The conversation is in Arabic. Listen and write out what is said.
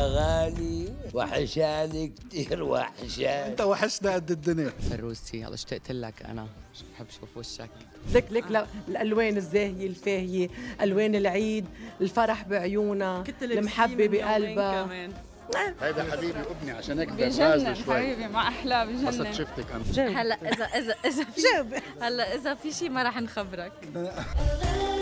غالي وحشاني كتير وحشاني. انت وحشنا قد الدنيا. فروسي يلا اشتقت لك انا، بحب اشوف وشك. لك الالوان الزاهيه الفاهيه، الوان العيد، الفرح بعيونها، المحبه بقلبها. هيدا حبيبي ابني عشان هيك بجنن حبيبي، مع احلى بس بجنن. شفتك انا هلا اذا في هلا اذا في شيء ما راح نخبرك.